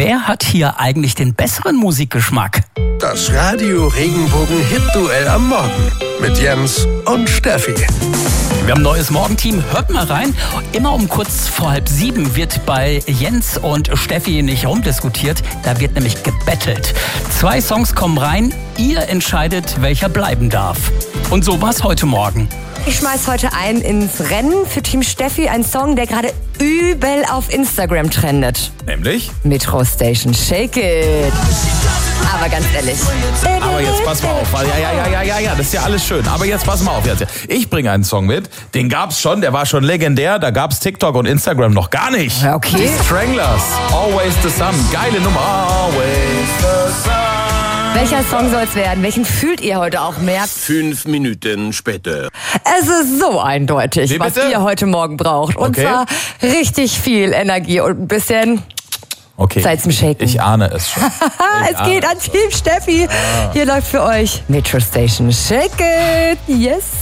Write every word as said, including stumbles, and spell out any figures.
Wer hat hier eigentlich den besseren Musikgeschmack? Das Radio Regenbogen Hit-Duell am Morgen mit Jens und Steffi. Wir haben ein neues Morgenteam, hört mal rein. Immer um kurz vor halb sieben wird bei Jens und Steffi nicht rumdiskutiert, da wird nämlich gebettelt. Zwei Songs kommen rein, ihr entscheidet, welcher bleiben darf. Und so war's heute Morgen. Ich schmeiß heute ein ins Rennen für Team Steffi, ein Song, der gerade übel auf Instagram trendet. Nämlich? Metro Station, Shake It. Aber ganz ehrlich. Aber jetzt pass mal auf. Ja, ja, ja, ja, ja, ja, das ist ja alles schön. Aber jetzt pass mal auf. Jetzt. Ich bringe einen Song mit, den gab's schon, der war schon legendär. Da gab's TikTok und Instagram noch gar nicht. Ja, okay. Die Stranglers, Always the Sun. Geile Nummer. Always the Sun. Welcher Song soll's werden? Welchen fühlt ihr heute auch mehr? Fünf Minuten später. Es ist so eindeutig, Wie was bitte? ihr heute Morgen braucht. Und Okay. zwar richtig viel Energie und ein bisschen Okay. Zeit zum Shaken. Ich ahne es schon. Ich Es geht ahne an Team Steffi. Hier läuft für euch Metro Station, Shake It. Yes.